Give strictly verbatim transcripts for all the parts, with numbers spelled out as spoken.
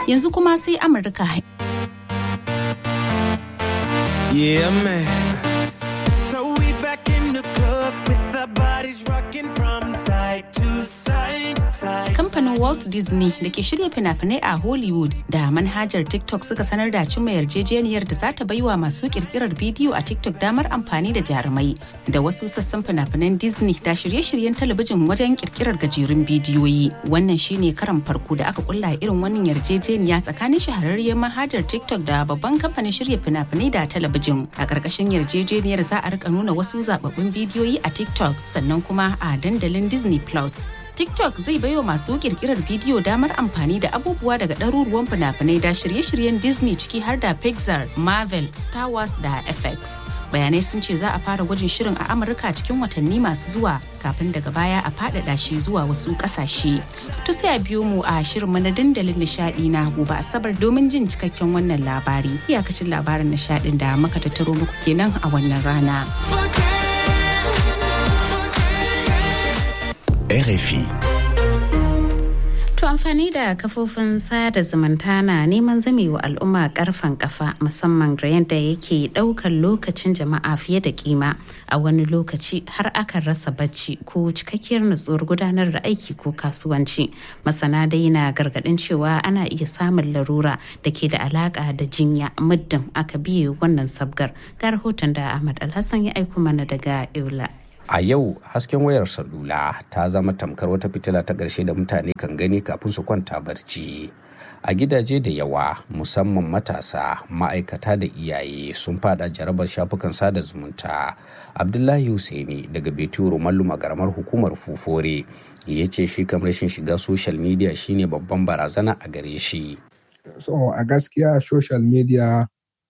Yanzu kuma sai Amurka. Yeah, man. So we back in the club with the bodies rocking from side to side. Kamfanin Walt Disney da ke shirya fina-finai a Hollywood da manhajar TikTok suka sanar da cimma yarjejeniyar da za ta baiwa masu kirkirar bidiyo a TikTok damar amfani da jarumai da wasu sassan fina-finan Disney da shirye-shiryen talabijin wajen kirkirar gajerun bidiyoyi. Wannan shine karan farko da aka kulla irin wannan yarjejeniya tsakanin shahararriyar manhajar TikTok da babban kamfanin shirya fina-finai da talabijin. A ƙarƙashin yarjejeniyar za a rika nuna wasu zababbun bidiyoyi a TikTok sannan kuma a dandalin Disney Plus. TikTok zai baiwa masu kirkirar bidiyo damar amfani da abubuwa daga ɗaruruwan fina-finai da shirye-shiryen Disney ciki har da Pixar, Marvel, Star Wars da F X. Bayanai sun ce za a fara gwajin shirin a Amurka cikin watanni masu zuwa kafin daga baya a faɗaɗa shi zuwa wasu ƙasashe. To sai a biyo mu a shirin na dandalin nishaɗi na gobe Asabar domin jin cikakken wannan labari. Iyakacin labarin nishaɗin da muka tattaro muku kenan a wannan rana. R F I. To amfani da kafofin sada zumunta na neman zamewa al'umma karfan kafa musamman ga yadda yake daukar lokacin jama'a fiye da kima a wani lokaci har akan rasa bacci ko cikakkiyar nutsuwar gudanar da aiki ko kasuwanci. Masana dai na gargadin cewa ana iya samun larura da ke da alaka da jinya muddin aka biye wannan sabgar. Ga rahoton da Ahmad Alhassan ya aiko mana daga Eula. A yau hasken wayar salula ta zama tamkar wata fitila ta ƙarshe da mutane kan gani kafin su kwanta barci. A gidaje da yawa musamman matasa, ma'aikata da iyaye sun fada jarabar shafukan sada zumunta. Abdullahi Husaini daga Beturo Mallum a garamar hukumar Fufore ya ce shi kam rashin shiga social media shine babban barazana a gare shi. So a gaskiya social media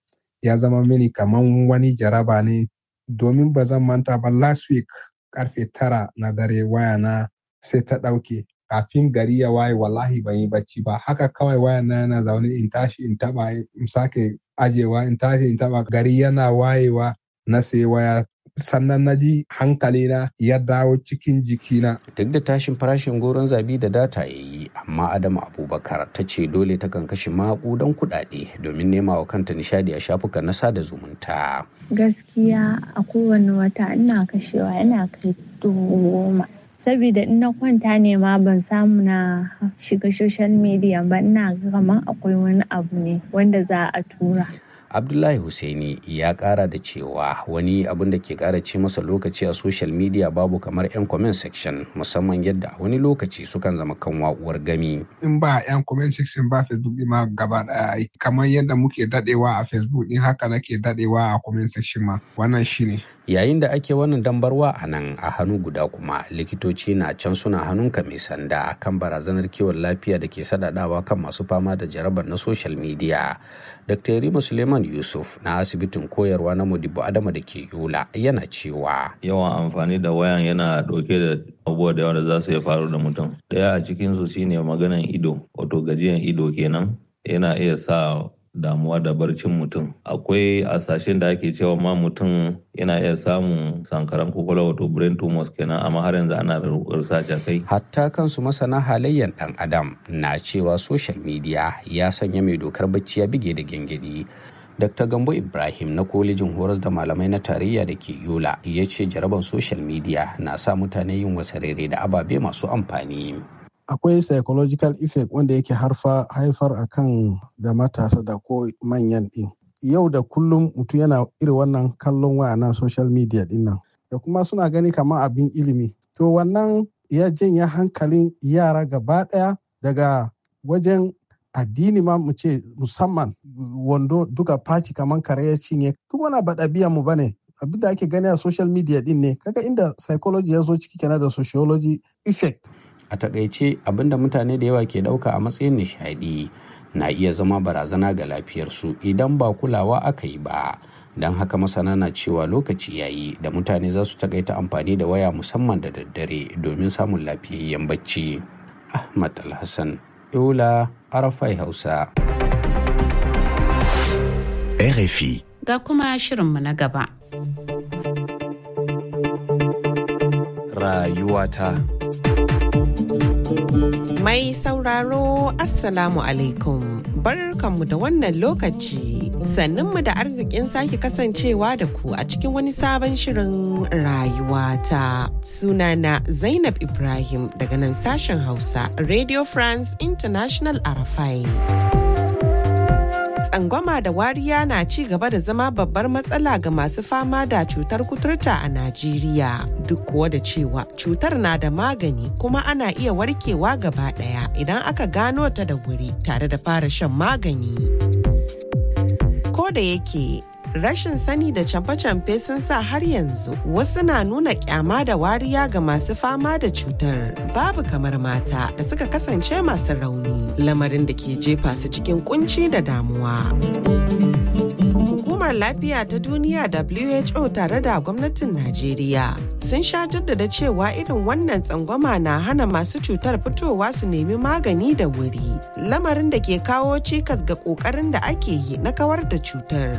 ya zama mini kaman wani jaraba ne. Domin ba zan manta ba last week karfe tara na dare waya na sai ta ɗauke kafin gari ya waye wallahi ban yi bacci ba haka kawai waya na yana zaune in tashi in taba in sake ajewa in tashi in taba gari yana wayewa na sai waya sannan na ji hankalina ya dawo cikin jikina. Duk da tashin farashin goron zabi da data ya yi, amma Adamu Abubakar ta ce dole ta kan kashe maƙudan kuɗaɗe domin nema wa kanta nishadi a shafukan na sada zumunta. Gaskiya a kowane wata ina kashewa ina kai dubu goma. Saboda in na kwanta ne ma ban samu na shiga social media ba ina kamar akwai wani abu ne wanda za a tura. Abdullahi Husaini ya kara da cewa wani abin da ke kara ci masa lokaci a social media babu kamar 'yan comment section musamman yadda wani lokaci sukan zama kan wa'uwar gami. In ba 'yan comment section ba Facebook ma gaba daya kamar yadda muke dadewa a Facebook din haka nake dadewa a comment section ma wannan shine. Yayin da ake wannan dambarwa a nan a hannu guda kuma likitoci na can suna hannunka mai sanda kan barazanar kiwon lafiya da ke sadadawa kan masu fama da jarabar na social media. Doctor Rima Suleiman Yusuf na asibitin koyarwa na Modibo Adama da ke Yola yana cewa yawan amfani da wayan yana dauke da abubuwa da yawa da za su iya faru da mutum. Daya a cikinsu shine maganan ido, wato gajiyan ido kenan yana iya sa damuwa da barcin mutum. Akwai hasashen da ake cewa ma mutum yana iya samun sankaran kwakwalwa wato brain tumors kenan amma har yanzu ana research kai. Hatta kansu masana halayyar dan adam na cewa social media ya sanya mai dokar bacci ya bige da gengedi. Doctor Gambo Ibrahim na kolejin horas da malamai na tarayya da ke Yola ya ce jaraban social media na sa mutane yin wasarere da ababe masu amfani. Akwai psychological effect wanda yake haifar a kan da matasa da ko manyan ɗin. Yau da kullum mutum yana irin wannan kallon waya na social media ɗin nan. Da kuma suna gani kamar abin ilimi. To wannan ya janye hankalin yara gaba ɗaya daga wajen addini ma mu ce musamman wando duka faci kamar kare ya cinye. Duk wani ba ɗabi'a mu bane. Abin da ake gani a social media ɗin ne. Kaga inda psychology ya zo ciki kenan da sociology effect. A takaice abinda mutane da yawa ke dauka a matsayin nishadi na iya zama barazana ga lafiyarsu idan ba kulawa aka yi ba. Don haka masana na cewa lokaci yayi da mutane za su takaita amfani da waya musamman da daddare domin samun lafiyayyen bacci. Ahmad Alhassan, Yola, Arafai Hausa. R F I. Ga kuma shirinmu na gaba. Rayuwata. Mai sauraro Assalamu alaikum, barkanmu da wannan lokaci, sannunmu da arzikin sake kasancewa da ku a cikin wani sabon shirin rayuwata. Sunana Zainab Ibrahim daga nan sashen Hausa, Radio France International Arafai. Tsangwama da wariya na ci gaba da zama babbar matsala ga masu fama da cutar kuturta a Najeriya. Duk kuwa da cewa cutar na da magani kuma ana iya warkewa gaba ɗaya idan aka gano ta da wuri tare da fara shan magani. Ko da yake rashin sani da camfe-camfe sun sa har yanzu wasu na nuna kyama da wariya ga masu fama da cutar, babu kamar mata da suka kasance masu rauni, lamarin da ke jefa su cikin kunci da damuwa. Hukumar Lafiya ta Duniya W H O tare da gwamnatin Najeriya sun sha jaddada cewa irin wannan tsangwama na hana masu cutar fitowa su nemi magani da wuri, lamarin da ke kawo cikas ga ƙoƙarin da ake yi na kawar da cutar.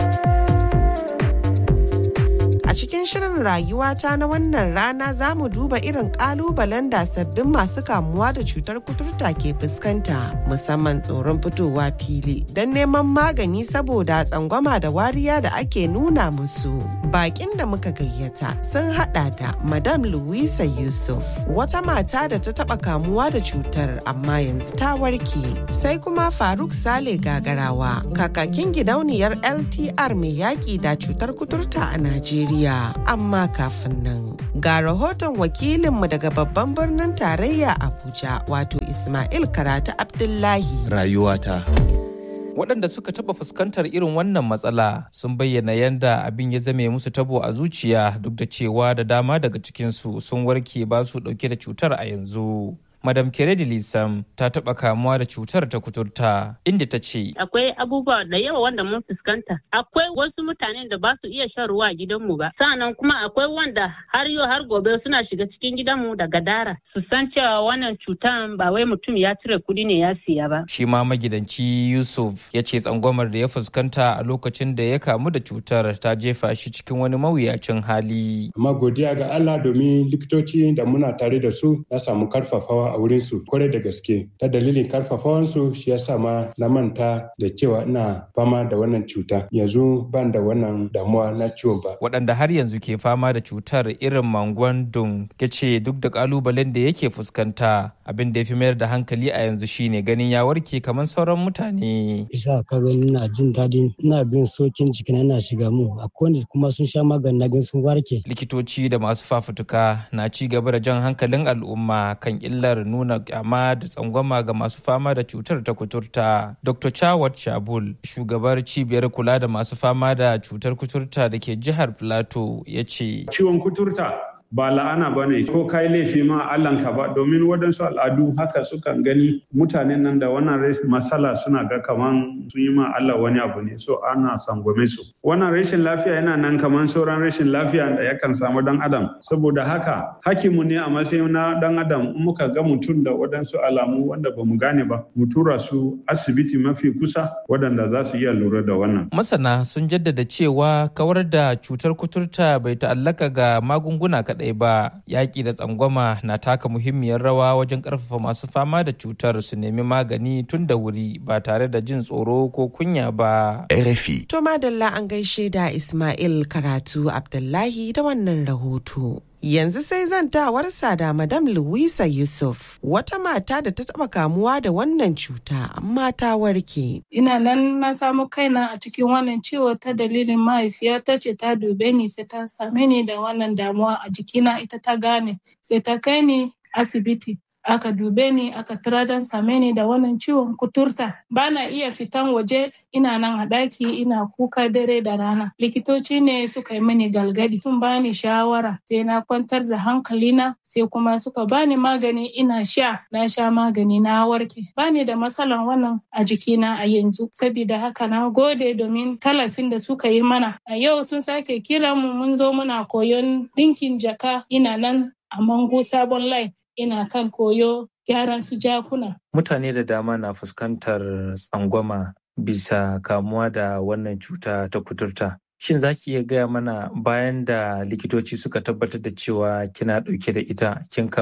A cikin shirin rayuwata na wannan rana za mu duba irin kalubalen da sabbin masu kamuwa da cutar kuturta ke fuskanta, musamman tsoron fitowa fili don neman magani saboda tsangwama da wariya da ake nuna musu. Bakin da muka gayyata sun hada da Madam Louisa Yusuf, wata mata da ta taba kamuwa da cutar amma yanzu ta warke. Sai kuma Faruk Sale Gagarawa, kakakin gidauniyar L T R mai yaki da cutar kuturta a Najeriya. Amma kafin nan, ga rahoton wakilinmu daga babban birnin tarayya Abuja, wato Ismail Karatu Abdullahi. Rayuwata. Waɗanda suka taɓa fuskantar irin wannan matsala sun bayyana yadda abin ya zame musu tabo a zuciya, duk da cewa da dama daga cikinsu sun warke ba su ɗauke da cutar a yanzu. Madam Keredi Lisam ta taɓa kamuwa da cutar ta kuturta, inda ta ce, akwai abubuwa da yawa wanda mun fuskanta. Akwai wasu mutanen da ba su iya shan ruwa a gidanmu ba. Sa'annan kuma akwai wanda har yau har gobe suna shiga cikin gidanmu da gadara. Su san cewa wannan cutan ba wai mutum ya cire kuɗi ne ya siya ba. Shi ma magidanci Yusuf ya ce tsangwamar da ya fuskanta a lokacin da ya kamu da cutar ta jefa shi cikin wani mawuyacin hali. Amma godiya ga Allah domin likitoci da muna tare da su na samu karfafawa a wurin su kwarai da gaske. Ta dalilin karfafawansu shi yasa ma na manta da cewa ina fama da wannan cuta. Yanzu ban da wannan damuwa na ciwon ba. Waɗanda har yanzu ke fama da cutar irin Mangwan Dung ya ce duk da kalubalen da yake fuskanta, abin da ya fi mayar da hankali a yanzu shine ganin ya warke kamar sauran mutane. Isa ka gani ina jin daɗin ina bin sokin jikina ina shiga mu. Akwai wanda kuma sun sha magani na gan sun warke. Likitoci da masu fafutuka na ci gaba da jan hankalin al'umma kan illar nuna kyama da tsangwama ga masu fama da cutar ta kuturta. Doctor Chawat Shabul, shugabar cibiyar kula da masu fama da cutar kuturta da ke jihar Plateau, ya ce, ciwon kuturta ba la'ana ba ne ko kai laifi ma Allahnka ba, domin waɗansu al'adu haka sukan gani mutanen nan da wannan matsala suna ga kaman sun yi ma Allah wani abu ne, so ana sangwame su. Wannan rashin lafiya yana nan kaman sauran rashin lafiya da yakan samu dan adam, saboda haka hakimu ne a matsayin na dan adam in muka ga mutum da waɗansu alamu wanda ba mu gane ba mu tura su asibiti mafi kusa waɗanda za su iya lura da wannan. Masana sun jaddada cewa kawar da cutar kuturta bai ta'allaka ga magunguna kaɗai ɗaya ba, yaƙi da tsangwama na taka muhimmiyar rawa wajen ƙarfafa masu fama da cutar su nemi magani tun da wuri ba tare da jin tsoro ko kunya ba. R F I. To madalla an gaishe da Ismail Karatu Abdullahi da wannan rahoto. Yanzu sai zantawarsa da Madam Louisa Yusuf, wata mata da ta taɓa kamuwa da wannan cuta amma ta warke. Ina nan na samu kaina a cikin wannan ciwo ta dalilin mahaifiya ta ce ta dube ni sai ta same ni da wannan damuwa a jikina, ita ta gane sai ta kai ni asibiti. Aka dube ni aka tira don same ni da wannan ciwon kuturta. Bana iya fitan waje, ina nan a ɗaki ina kuka dare da rana. Likitoci ne suka yi mini galgadi, sun bani shawara sai na kwantar da hankalina, sai kuma suka bani magani ina sha, na sha magani na warke. Bani da matsalan wannan a jikina a yanzu. Saboda haka na gode domin tallafin da suka yi mana. A yau sun sake kiran mu mun zo muna koyon ɗinkin jaka, ina nan a Mangu Sabon Lai. Ina kan koyo gyaran su jakuna. Mutane da dama na fuskantar tsangwama bisa kamuwa da wannan cuta ta kuturta. Shin za ki iya gaya mana bayan da likitoci suka tabbatar da cewa kina ɗauke da ita kin kamu?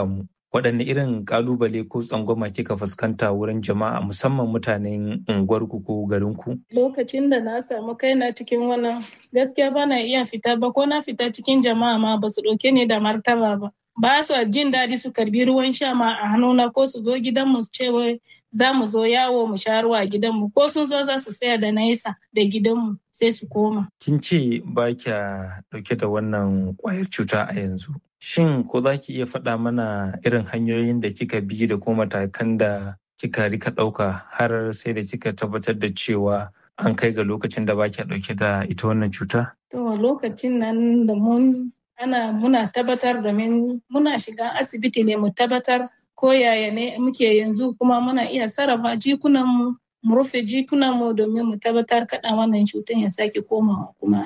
waɗanne irin ƙalubale ko tsangwama kika fuskanta wurin jama'a musamman mutanen unguwarku ko garinku? Lokacin da na samu kaina cikin wannan gaskiya ba na iya fita ba ko na fita cikin jama'a ma ba su ɗauke ni da martaba ba. Ba su jin daɗi su karbi ruwan sha ma a hannuna ko su zo gidanmu su ce wai za mu zo yawo mu sha ruwa a gidanmu ko sun zo za su saya da nesa da gidanmu sai su koma. Kin ce ba kya ɗauke da wannan ƙwayar cuta a yanzu. Shin ko za ki iya faɗa mana irin hanyoyin da kika bi da kuma matakan da kika rika ɗauka har sai da kika tabbatar da cewa an kai ga lokacin da ba kya ɗauke da ita wannan cuta? To lokacin nan da mun ana muna tabbatar domin muna shiga asibiti ne mu tabbatar ko yaya ne muke yanzu kuma muna iya sarrafa jikunanmu mu rufe jikunanmu domin mu tabbatar kaɗa wannan cutar ya sake komawa kuma.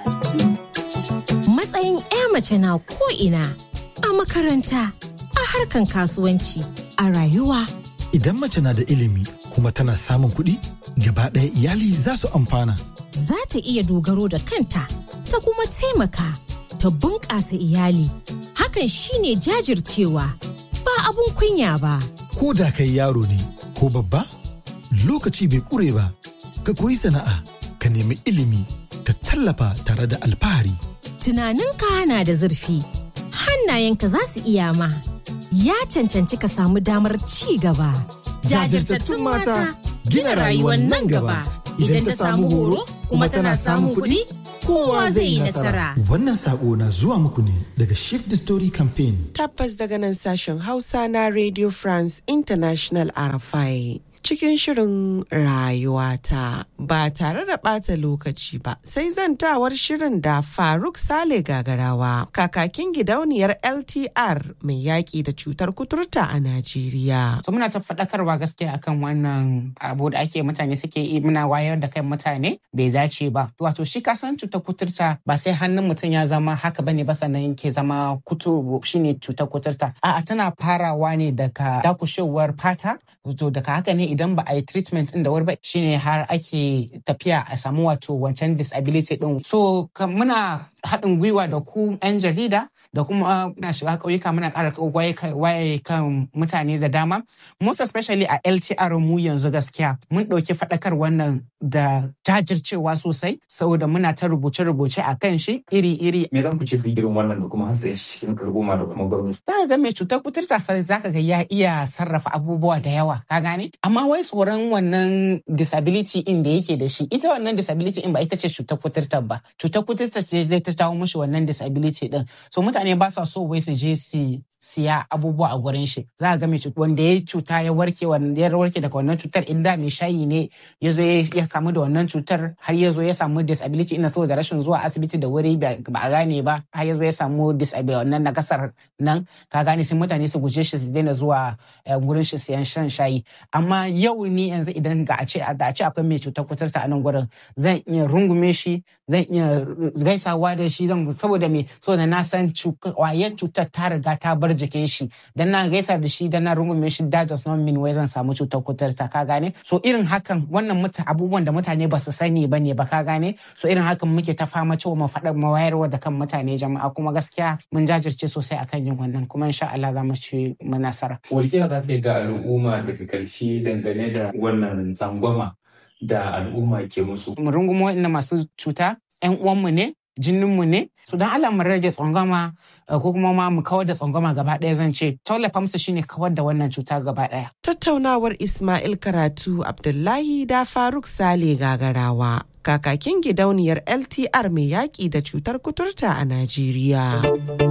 Matsayin 'ya mace na ko'ina a makaranta, a harkan kasuwanci, a rayuwa. Idan mace na da ilimi kuma tana samun kuɗi, gaba ɗaya iyali za su amfana. Za ta iya dogaro da kanta, ta kuma taimaka, ta bunƙasa iyali. Hakan shine jajircewa, ba abun kunya ba. Ko da kai yaro ne ko babba, lokaci bai ƙure ba. Ka koyi sana'a, ka nemi ilimi, ka tallafa tare da alfahari. Tunaninka na da zurfi, hannayenka za su iya ma. Ya cancanci ka samu damar ci gaba. Jajirtattun mata gina rayuwar nan gaba. Idan ta samu horo kuma tana samun kuɗi, kowa zai yi nasara. Wannan sako na zuwa muku ne daga Shift the Story Campaign. Tabbas daga nan sashen Hausa na Radio France International R F I. Cikin shirin rayuwata ba tare da ɓata lokaci ba sai zantawar shirin da Faruk Sale Gagarawa kakakin gidauniyar L T R mai yaƙi da cutar kuturta a Najeriya. So muna ta faɗakarwa gaskiya akan wannan abu da ake mutane suke yi muna wayar da kan mutane bai dace ba. Wato shi kasan cutar kuturta ba sai hannun mutum ya zama haka bane ba sannan ke zama kuturu shine cutar kuturta. A'a tana farawa ne daga dakushewar fata to daga haka ne idan ba a yi treatment ɗin da wuri ba shine har ake tafiya a samu wato wancan disability ɗin. So muna haɗin gwiwa da ku 'yan jarida da kuma na shiga ƙauyuka muna ƙara waye kan mutane da dama. Most especially a L T R mu yanzu gaskiya mun ɗauki faɗakar wannan da jajircewa sosai saboda muna ta rubuce-rubuce a kan shi iri-iri. Me zan ku ci irin wannan da kuma hasa shi cikin al'umma da kuma gwamnati? Za ka ga mai cutar kuturta fa za ka ga ya iya sarrafa abubuwa da yawa ka gane? Amma wai tsoron wannan disability in da yake da shi ita wannan disability in ba ita ce cutar kuturta ba. Cutar kuturta ce dai ta jawo mishi wannan disability din. So mutane ba sa so wai su je su siya abubuwa a gurin shi. Za ga mai wanda ya cuta ya warke wanda ya warke daga wannan cutar inda mai shayi ne ya zo ya kamu da wannan cutar har ya zo ya samu disability ina saboda rashin zuwa asibiti da wuri ba a gane ba har ya zo ya samu disability wannan nakasar nan ka gane sai mutane su guje shi su daina zuwa gurin shi siyan shan shayi. Amma yau ni yanzu idan ga a ce da a ce akwai mai cutar kuturta a nan gurin zan iya rungume shi zan iya gaisawa da shi zan saboda me saboda na san kwayar cutar ta riga ta bar jikin shi dan na gaisa da shi dan na rungume shi that does not mean wai zan samu cutar kuturta ka gane. So irin hakan wannan muta abubuwan da mutane ba su sani bane ba ka gane. So irin hakan muke ta fama cewa mu faɗa mu wayarwa da kan mutane jama'a kuma gaskiya mun jajirce sosai akan yin wannan kuma insha Allah za mu ci mu nasara. Walƙiya za ta yi ga al'umma daga ƙarshe dangane da wannan tsangwama da al'umma ke musu. Mu rungumo inda masu cuta 'yan uwanmu ne jininmu ne su don Allah mu rage tsangwama ko kuma ma mu kawar da tsangwama gaba ɗaya zan ce tallafa musu shine kawar da wannan cuta gaba ɗaya. Tattaunawar Ismail Karatu Abdullahi da Faruk Sale Gagarawa kakakin gidauniyar L T R mai yaƙi da cutar kuturta a Najeriya.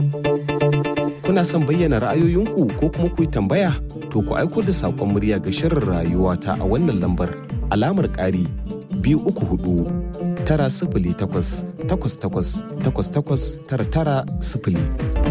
Kuna son bayyana ra'ayoyinku ko kuma ku yi tambaya to ku aiko da saƙon murya ga shirin rayuwata a wannan lambar alamar ƙari biyu uku hudu tara sifili takwas takwas takwas takwas takwas tara tara sifili.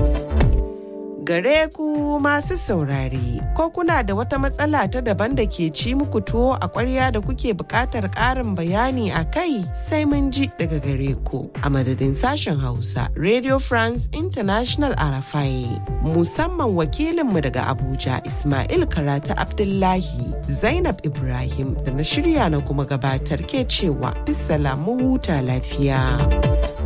Gare ku masu saurare, ko kuna da wata matsala ta daban da ke ci muku tuwo a ƙwarya da kuke buƙatar ƙarin bayani a kai sai mun ji daga gare ku. A madadin sashen Hausa, Radio France International R F I, musamman wakilinmu daga Abuja Ismail Karatu Abdullahi, Zainab Ibrahim da na shirya na kuma gabatar ke cewa bisalamu huta lafiya.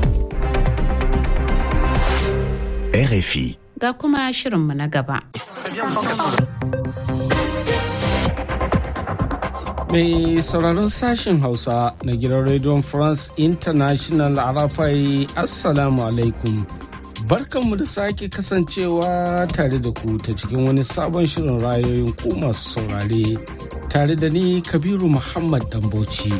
R F I Ga kuma shirinmu na gaba. Mai sauraron sashen Hausa na gidan Radio France International Arafai, Assalamu alaikum. Barkanmu da sake kasancewa tare da ku ta cikin wani sabon shirin rayoyin ku masu saurare tare da ni Kabiru Muhammad Dambauci.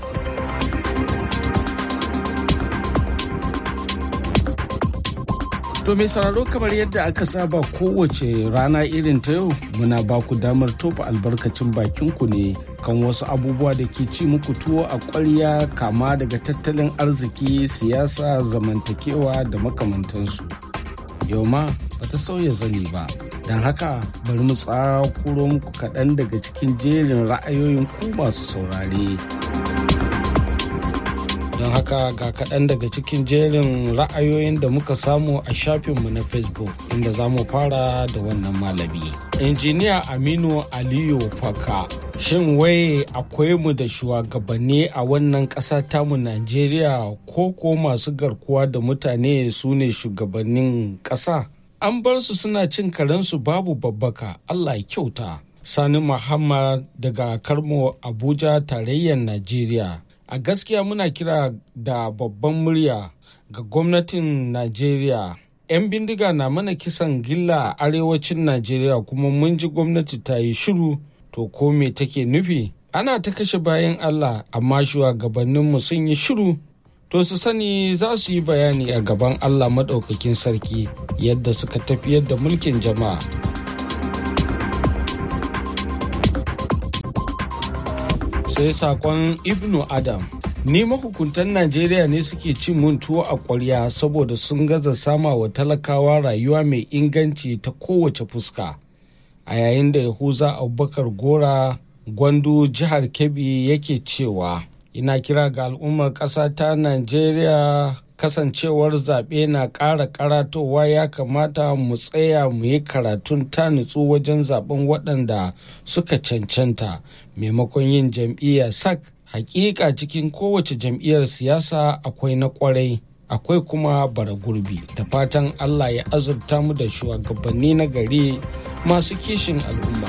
To mai sauraro, kamar yadda aka saba kowace rana irin ta yau muna ba ku damar tofa albarkacin bakinku ne kan wasu abubuwa da ke ci muku tuwo a ƙwarya, kama daga tattalin arziki, siyasa, zamantakewa da makamantansu. Yau ma bata sauya zani ba, don haka bari mu tsakuro muku kaɗan daga cikin jerin ra'ayoyin ku masu saurare. Don haka ga kaɗan daga cikin jerin ra'ayoyin da muka samu a shafinmu na Facebook, inda za mu fara da wannan malami. Injiniya Aminu Aliyu Faka, shin wai akwai mu da shugabanni a wannan ƙasa tamu Najeriya, ko ko masu garkuwa da mutane su ne shugabannin ƙasa? An bar su suna cin karensu babu babbaka, Allah ya kyauta. Sani Muhammad daga Karmo, Abuja, tarayyar Najeriya. A gaskiya muna kira da babban murya ga gwamnatin Najeriya. 'Yan bindiga na mana kisan gilla a arewacin Najeriya, kuma mun ji gwamnati ta yi shiru. To ko me take nufi? Ana ta kashe bayan Allah, amma shugabanninmu sun yi shiru. To su sani za su yi bayani a gaban Allah maɗaukakin sarki yadda suka tafiyar da mulkin jama'a. Sai sakon Ibnu Adam, ni mahukuntan Najeriya ne suke cin mun tuwo a ƙwarya saboda sun gaza sama wa talakawa rayuwa mai inganci ta kowace fuska. A yayin da Yahuza Abubakar Gora, Gwandu, jihar Kebbi yake cewa, ina kira ga al'ummar ƙasa ta Najeriya, kasancewar zaɓe na ƙara karatowa, ya kamata mu tsaya mu yi karatun ta nutsu wajen zaɓen waɗanda suka cancanta maimakon yin jam'iyya sak. Hakika cikin kowace jam'iyyar siyasa akwai na ƙwarai, akwai kuma bara gurbi. Da fatan Allah ya azurta mu da shugabanni na gari masu kishin al'umma.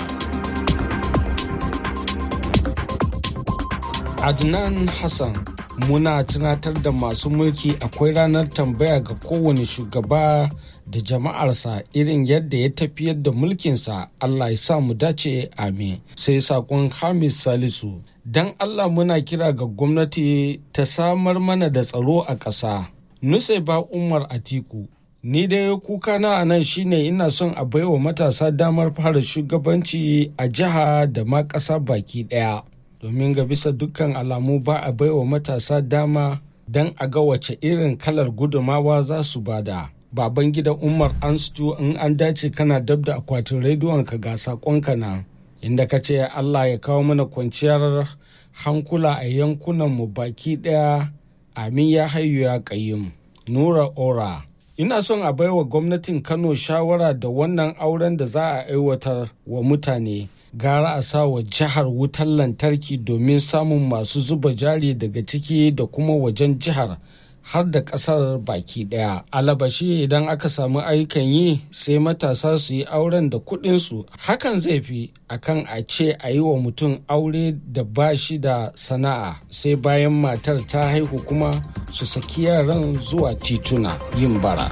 Adnan Hassan, muna tunatar da masu mulki akwai ranar tambaya ga kowane shugaba da jama'arsa irin yadda ya tafiyar da mulkinsa. Allah ya sa mu dace, amin. Sai sakon Hamis Salisu, dan Allah muna kira ga gwamnati ta samar mana da tsaro a ƙasa. Nusaiba Umar Atiku, ni dai kuka na a nan shine ina son a baiwa matasa damar fara shugabanci a jiha da ma ƙasa baki ɗaya. Domin ga bisa dukkan alamu ba a baiwa matasa dama don a ga wace irin kalar gudumawa za su bada. Baban gida Umar Anstu, in an dace kana dab da akwatin rediyon ka ga sakonka na, inda ka ce Allah ya kawo mana kwanciyar hankula a yankunan mu baki daya, amin ya hayyu ya qayyum. Nura Ora, ina son a baiwa gwamnatin Kano shawara da wannan auren da za a aiwatar wa mutane, gara a sa wa jihar wutar lantarki domin samun masu zuba jari daga ciki da kuma wajen jihar har da kasar baki daya. Alabashi idan aka samu ayyukan yi sai matasa su yi auren da kudinsu, hakan zai fi akan a ce a yi wa mutum aure da ba shi da sana'a, sai bayan matar ta haihu kuma su saki yaran zuwa tituna yin bara.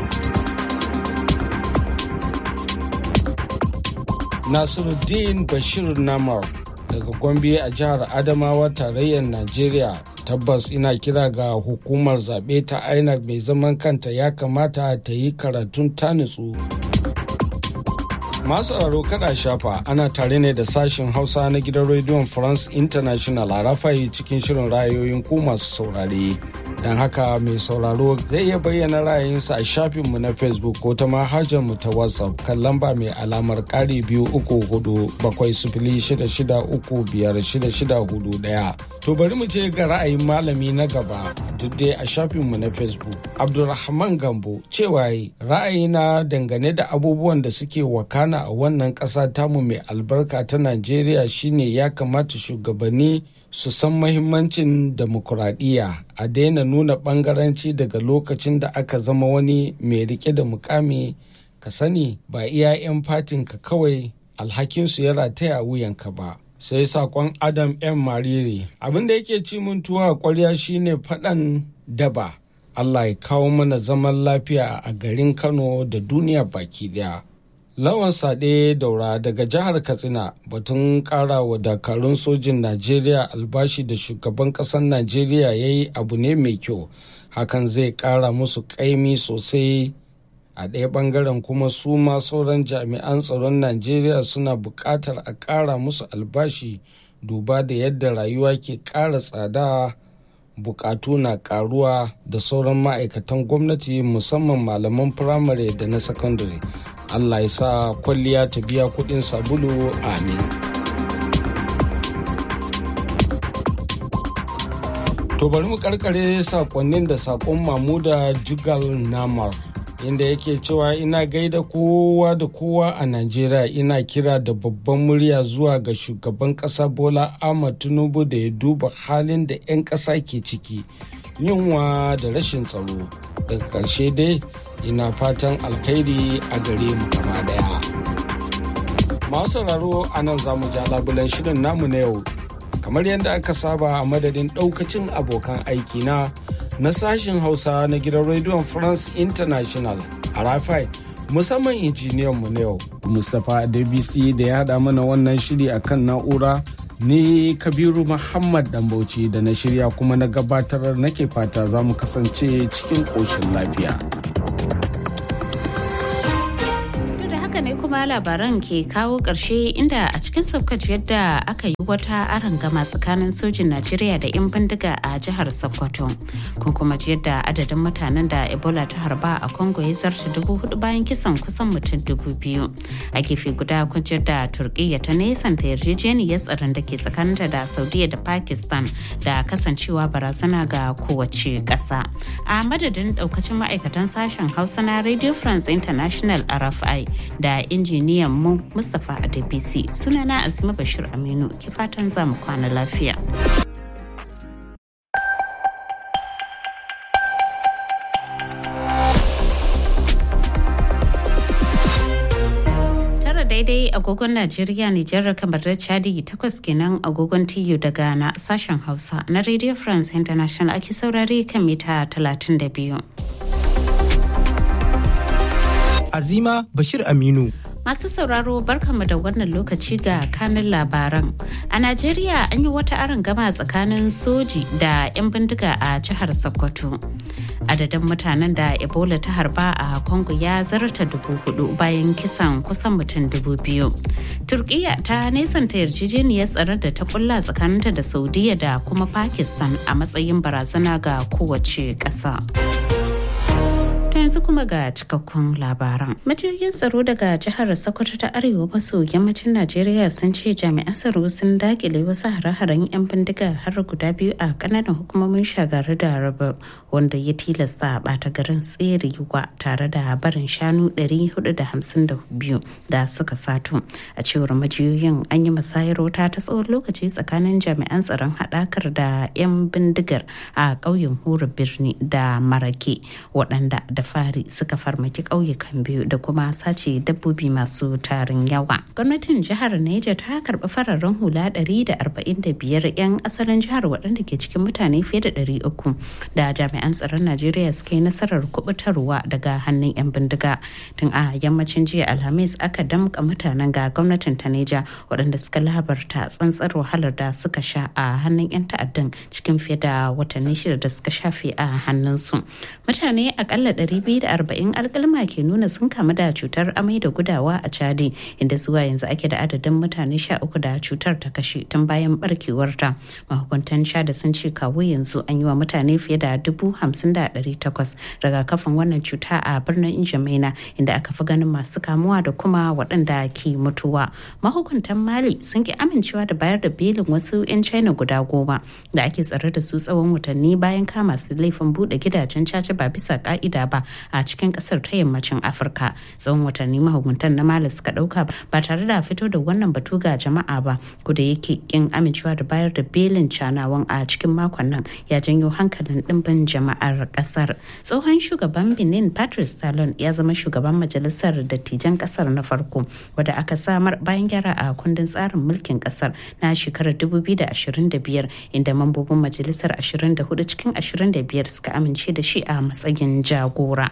Nasiruddin Bashir Namar daga Gombe a jihar Adamawa, tarayyar Najeriya. Tabbas ina kira ga hukumar zaɓe ta I N E C mai zaman kanta, ya kamata ta yi karatun ta nutsu. Masu sauraro kada shafa, ana tare ne da sashen Hausa na gidan rediyon France International a Rafai cikin shirin ra'ayoyin ku masu saurare. Don haka mai sauraro zai iya bayyana ra'ayinsa a shafinmu na Facebook ko ta manhajarmu ta WhatsApp kan lamba mai alamar ƙari biyu uku hudu bakwai sifili shida shida uku biyar shida shida hudu ɗaya. To bari mu je ga ra'ayin malami na gaba, duk dai a shafinmu na Facebook. Abdulrahman Gambo cewa ra'ayina dangane da abubuwan da suke wakana a wannan ƙasa tamu mai albarka ta Najeriya shine ya kamata shugabanni su san mahimmancin demokuraɗiyya, a daina nuna ɓangaranci daga lokacin da aka zama wani mai rike da mukami ka sani ba iya 'yan fatinka kawai alhakinsu ya rataya wuyanka ba. Sai sakon Adam M. Mariri, abin da yake ci mun tuwa a ƙwarya shine faɗan daba. Allah ya kawo mana zaman lafiya a garin Kano da duniya baki daya. Lawan Sade Daura daga jihar Katsina, batun ƙara wa dakarun sojin Najeriya albashi da shugaban ƙasar Najeriya ya yi abu ne mai kyau. Hakan zai ƙara musu ƙaimi sosai. A ɗaya ɓangaren kuma su ma sauran jami'an tsaron Najeriya suna buƙatar a ƙara musu albashi duba da yadda rayuwa ke ƙara tsada, buƙatu na ƙaruwa da sauran ma'aikatan gwamnati musamman malaman firamare da na sakandare. Allah ya sa kwalliya ta biya kuɗin sabulu, amin. To bari mu karkare sakonnin da sakon Mamuda Jugal Namar, inda yake cewa ina gaida kowa da kowa a Najeriya, ina kira da babban murya zuwa ga shugaban ƙasa Bola Ahmed Tinubu da ya duba halin da 'yan ƙasa ke ciki, yunwa da rashin tsaro. Daga ƙarshe dai ina fatan alkhairi a gare mu gaba daya. Masu sauraro a nan za mu ja labulen shirin namu na yau. Kamar yadda aka saba a madadin ɗaukacin abokan aiki na na sashen Hausa na gidan rediyon France International a Rafai, musamman injiniyanmu na yau Mustapha Adebisi da ya haɗa mana wannan shiri a kan na'ura, ni Kabiru Muhammad Dambauci da na shirya kuma na gabatar nake fata za mu kasance cikin ƙoshin lafiya. Ne kuma labaran ke kawo ƙarshe, inda a cikin Sokoto yadda aka yi wata arangama tsakanin sojin Najeriya da 'yan bindiga a jihar Sokoto. Kun kuma ji yadda adadin mutanen da Ebola ta harba a Congo ya zarta dubu hudu bayan kisan kusan mutum dubu biyu. A gefe guda kun ji yadda Turkiyya ta nesanta yarjejeniyar tsaron da ke tsakaninta da Saudiya da Pakistan da kasancewa barazana ga kowace ƙasa. A madadin ɗaukacin ma'aikatan sashen Hausa na Radio France International R F I da da injiniyan mu Mustapha Adebisi, sunana Azima Bashir Aminu, ki fatan za mu kwana lafiya. Tara daidai agogon Najeriya, Nijar, kamar da Chadi, takwas kenan agogon T U da Ghana. Sashen Hausa na Radio France International ake saurare kan mita talatin da biyu. Azima Bashir Aminu. Masu sauraro barkanmu da wannan lokaci ga kanin labaran. A Najeriya an yi wata arangama tsakanin soji da 'yan bindiga a jihar Sokoto. Adadin mutanen da Ebola ta harba a Congo ya zarta dubu hudu bayan kisan kusan mutum dubu biyu. Turkiyya ta nesanta yarjejeniyar tsaron da ta kulla tsakaninta da Saudiya da kuma Pakistan a matsayin barazana ga kowace ƙasa. Yanzu kuma ga cikakkun labaran. Majiyoyin tsaro daga jihar Sokoto ta arewa maso yammacin Najeriya sun ce jami'an tsaro sun dakile wasu hare-haren 'yan bindiga har guda biyu a kananan hukumomin Shagari da Raba, wanda ya tilasta a bata garin tserewa tare da barin shanu ɗari hudu da hamsin da biyu da suka sato. A cewar majiyoyin, an yi musayar wuta ta tsawon lokaci tsakanin jami'an tsaron haɗakar da 'yan bindigar a ƙauyen Hura Birni da Marake, waɗanda da fari suka farmaki ƙauyukan biyu da kuma sace dabbobi masu tarin yawa. Gwamnatin jihar Neja ta karɓi fararen hula ɗari da arba'in da biyar 'yan asalin jihar waɗanda ke cikin mutane fiye da ɗari uku da jami'an tsaron Najeriya suka yi nasarar kubutarwa daga hannun 'yan bindiga. Tun a yammacin jiya Alhamis aka damƙa mutanen ga gwamnatin ta Neja, waɗanda suka labarta tsantsar wahalar da suka sha a hannun 'yan ta'addan cikin fiye da watanni shida da suka shafe a hannunsu. Mutane akalla ɗari biyu da arba'in alkalma ke nuna sun kamu da cutar amai da gudawa a Chadi, inda zuwa yanzu ake da adadin mutane sha uku da cutar ta kashe tun bayan barkewarta. Mahukuntan Chad sun ce kawo yanzu an yi wa mutane fiye da dubu hamsin da ɗari takwas rigakafin wannan cuta a birnin Injamaina, inda aka fi ganin masu kamuwa da kuma waɗanda ke mutuwa. Mahukuntan Mali sun ki amincewa da bayar da belin wasu 'yan China guda goma da ake tsare da su tsawon watanni bayan kama su laifin buɗe gidajen caca ba bisa ka'ida ba a cikin kasar ta yammacin Afirka. Tsawon watanni mahukuntan na Mali suka dauka ba tare da fito da wannan batu ga jama'a ba, kuda yake kin amincewa da bayar da belin canawan a cikin makon nan ya janyo hankalin dimbin jama'ar kasar. Tsohon shugaban Benin Patrice Talon ya zama shugaban majalisar dattijan kasar na farko wadda aka samar bayan gyara a kundin tsarin mulkin kasar na shekarar dubu biyu da ashirin da biyar, inda mambobin majalisar ashirin da hudu cikin ashirin da biyar suka amince da shi a matsayin jagora.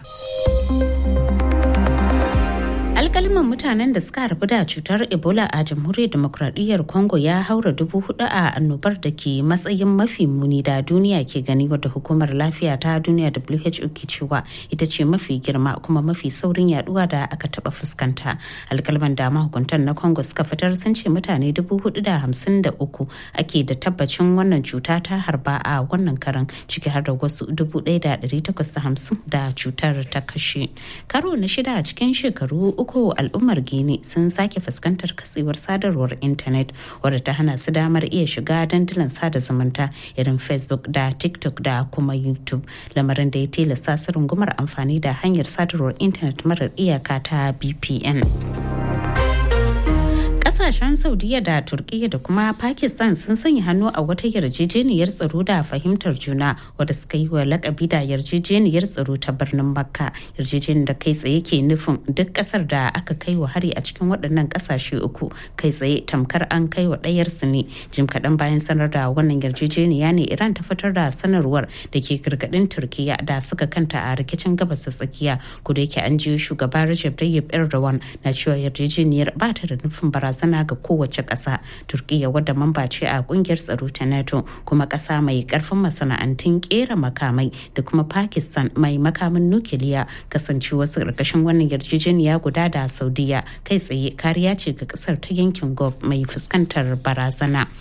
Alƙalman mutanen da suka harbu da cutar Ebola a jamhuriyar demokradiyyar Congo ya haura dubu hudu a annobar da ke matsayin mafi muni da duniya ke gani, wadda hukumar lafiya ta duniya W H O ke cewa ita ce mafi girma kuma mafi saurin yaduwa da aka taba fuskanta. Alƙalman da mahukuntan na Congo suka fitar sun ce mutane dubu hudu da hamsin da uku ake da tabbacin wannan cuta ta harba a wannan karan, ciki har da wasu dubu ɗaya da ɗari takwas da hamsin da cutar ta kashe. Karo na shida a cikin shekaru uku uku al'ummar Gini sun sake fuskantar katsewar sadarwar intanet wadda ta hana su damar iya shiga dandulan sada zumunta irin Facebook da TikTok da kuma YouTube, lamarin da ya tilasta su rungumar amfani da hanyar sadarwar intanet marar iyaka ta V P N. Kasashen Saudiya da Turkiyya da kuma Pakistan sun sanya hannu a wata yarjejeniyar tsaro da fahimtar juna wadda suka yi wa lakabi da yarjejeniyar tsaro ta birnin Makka. Yarjejeniyar da kai tsaye ke nufin duk kasar da aka kai wa hari a cikin waɗannan kasashe uku kai tsaye tamkar an kai wa ɗayar su ne. Jim kaɗan bayan sanar da wannan yarjejeniya ne Iran ta fitar da sanarwar da ke gargaɗin Turkiyya da suka kanta a rikicin gabas ta tsakiya. Kuda yake an ji shugaba Recep Tayyip Erdogan na cewa yarjejeniyar ba ta da nufin barazana ga kowace ƙasa. Turkiyya wadda mamba ce a kungiyar tsaro ta NATO kuma ƙasa mai ƙarfin masana'antun ƙera makamai da kuma Pakistan mai makamin nukiliya, kasance wasu ƙarƙashin wannan yarjejeniya guda da Saudiya kai tsaye kariya ce ga ƙasar ta yankin Gulf mai fuskantar barazana.